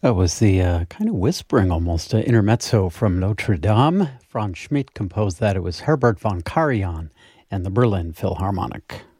That was the kind of whispering almost intermezzo from Notre Dame. Franz Schmidt composed that. It was Herbert von Karajan and the Berlin Philharmonic.